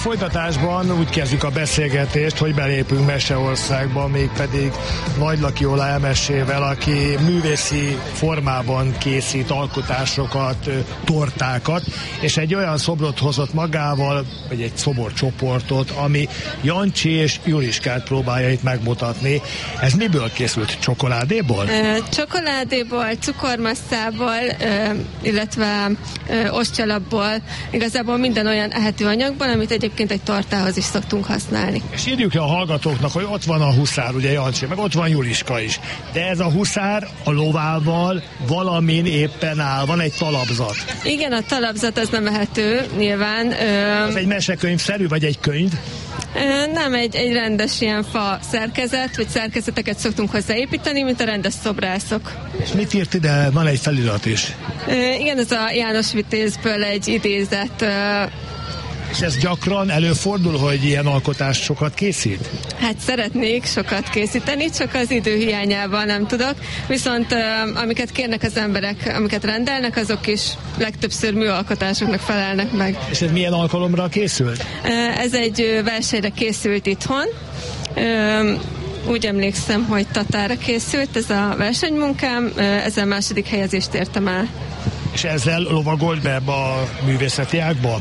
folytatásban úgy kezdjük a beszélgetést, hogy belépünk Meseországba, mégpedig Nagy Laki Ola MSC-vel, aki művészi formában készít alkotásokat, tortákat, és egy olyan szobrot hozott magával, vagy egy szoborcsoportot, ami Jancsi és Juliskát próbálja itt megmutatni. Ez miből készült? Csokoládéból? Csokoládéból, cukormasszából, illetve ostyalatból, igazából minden olyan ehető anyagból, amit egyébként egy tortához is szoktunk használni. És írjuk le a hallgatóknak, hogy ott van a huszár, ugye Jancsi, meg ott van Juliska is. De ez a huszár a lovával valamin éppen áll, van egy talapzat. Igen, a talapzat az nem ehető, nyilván. Ez egy mesekönyvszerű, vagy egy könyv? Nem, egy rendes ilyen fa szerkezet, vagy szerkezeteket szoktunk hozzáépíteni, mint a rendes szobrászok. És mit írt ide? Van egy felirat is. Igen, ez a János Vitézből egy idézet. És ez gyakran előfordul, hogy ilyen alkotást sokat készít? Hát szeretnék sokat készíteni, csak az idő hiányában nem tudok. Viszont amiket kérnek az emberek, amiket rendelnek, azok is legtöbbször műalkotásoknak felelnek meg. És ez milyen alkalomra készült? Ez egy versenyre készült itthon. Úgy emlékszem, hogy Tatára készült ez a versenymunkám, ezzel második helyezést értem el. És ezzel lovagolt be ebbe a művészeti ágba?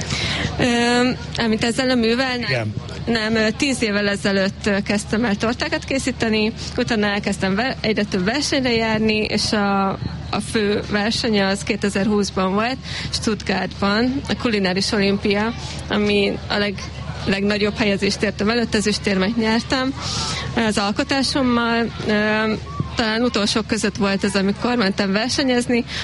Amit ezzel a művel? Igen. Nem, 10 évvel ezelőtt kezdtem el tortákat készíteni, utána elkezdtem egyre több versenyre járni, és a fő versenye az 2020-ban volt, Stuttgartban, a kulináris olimpia, ami a legnagyobb helyezést értem el, 5 ezüstérmet nyertem az alkotásommal. Talán utolsók között volt ez, amikor mentem versenyezni,